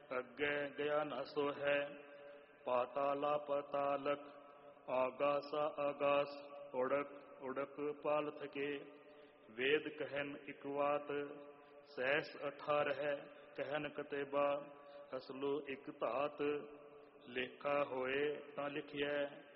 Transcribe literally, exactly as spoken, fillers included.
ਅੱਗੇ ਗਿਆ ਨ ਸੋ ਹੈ। ਪਾਤਾਲਾ ਪਤਾਲਕ ਆਗਾਸਾ ਆਗਾਸ ਉੜਕ ਉੜਕ ਪਾਲ ਥਕੇ। ਵੇਦ ਕਹਿਨ ਇਕ ਵਾਤ ਸਹਿਸ ਅਠਾਰ ਹੈ। ਕਹਿਨ ਕਤੇਬਾ ਅਸਲੋ ਇਕ ਧਾਤ। ਲੇਖਾ ਹੋਏ ਤਾਂ ਲਿਖਿਐ